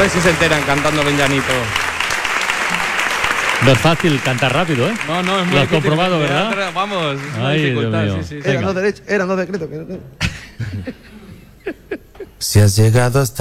ver si se enteran cantando Benjanito. No es fácil cantar rápido, ¿eh? No, es muy Lo has difícil. comprobado, ¿verdad? Vamos, es una Ay, dificultad. Dios mío. Sí. Eran dos decretos. Si has llegado hasta